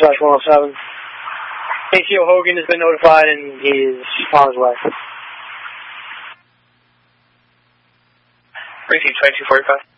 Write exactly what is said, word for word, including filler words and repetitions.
slash one oh seven. A C O Hogan has been notified and he is on his way. Receive twenty-two forty-five.